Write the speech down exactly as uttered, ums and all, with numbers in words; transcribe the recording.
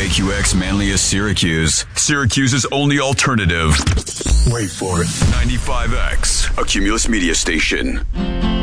K Q X Manlius Syracuse. Syracuse's only alternative. Wait for it. ninety-five X, a Cumulus media station.